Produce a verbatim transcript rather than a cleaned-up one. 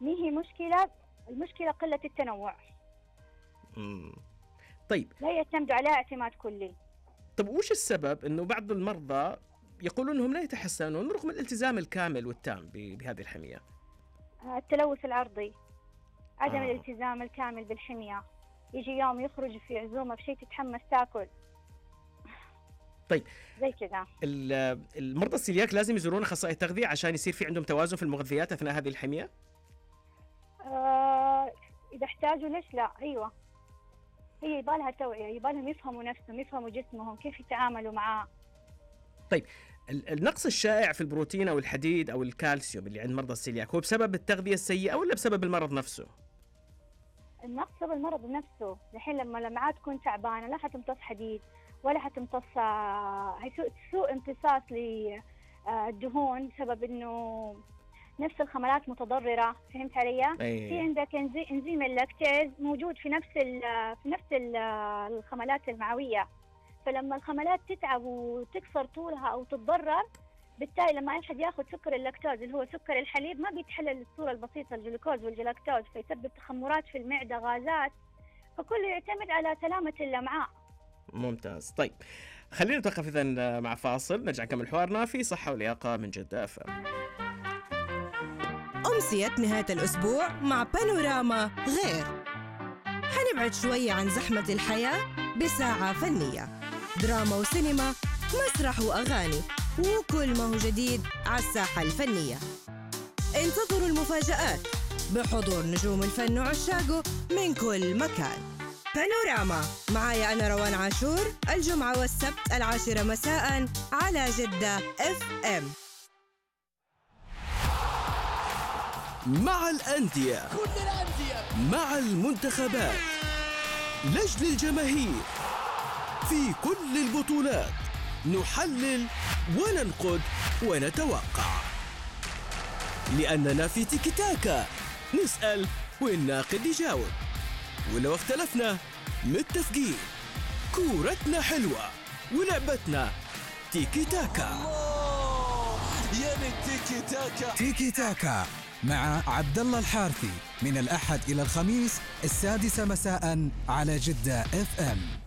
هي مشكلة، المشكلة قلة التنوع. مم. طيب لا يعتمدوا على اعتماد كلي. طب وش السبب أنه بعض المرضى يقولون أنهم لا يتحسنون رغم الالتزام الكامل والتام بهذه الحمية؟ التلوث العرضي، عدم آه. الالتزام الكامل بالحمية. يجي يوم يخرج في عزومة بشيء تتحمس تاكل. طيب زي كذا. المرضى السيلياك لازم يزورون أخصائي تغذية عشان يصير في عندهم توازن في المغذيات أثناء هذه الحمية؟ آه إذا احتاجوا ليش لا. أيوة، هي يبالها توعية، يبالهم يفهموا نفسهم، يفهموا جسمهم، كيف يتعاملوا معاه. طيب النقص الشائع في البروتين أو الحديد أو الكالسيوم اللي عند مرضى السيلياك هو بسبب التغذية السيئة ولا بسبب المرض نفسه؟ النقص بسبب المرض نفسه. الحين لما الأمعاء تكون تعبانة لا حتمتص حديد ولا حتمتص، هيسوء سوء امتصاص للدهون بسبب إنه نفس الخملات متضررة. فهمت علي؟ أيه. في عندك انزيم اللاكتيز موجود في نفس ال في نفس ال الخملات المعوية، فلما الخملات تتعب وتكسر طولها أو تتضرر، بالتالي لما أحد ياخذ سكر اللاكتوز اللي هو سكر الحليب ما بيتحلل الصورة البسيطة الجلوكوز والجلاكتوز، فيسبب تخمرات في المعدة، غازات، فكله يعتمد على سلامة الأمعاء. ممتاز. طيب خلينا نتوقف إذن مع فاصل، نرجع نكمل حوارنا في صحة ولياقة من جدة أف أم. أمسية نهاية الأسبوع مع بانوراما غير. حنبعد شوية عن زحمة الحياة بساعة فنية، دراما وسينما، مسرح وأغاني، وكل ما هو جديد على الساحة الفنية. انتظروا المفاجآت بحضور نجوم الفن وعشاقه من كل مكان. بانوراما معايا أنا روان عاشور، الجمعة والسبت العاشرة مساء على جدة اف ام. مع الأندية، كل الأندية، مع المنتخبات، لجل الجماهير، في كل البطولات نحلل وننقد ونتوقع، لأننا في تيكي تاكا نسأل والناقد يجاوب، ولو اختلفنا متفقين. كورتنا حلوة ولعبتنا تيكي تاكا. يا تيكي تاكا. تيكي تاكا مع عبد الله الحارثي من الأحد إلى الخميس السادسة مساء على جدة اف ام.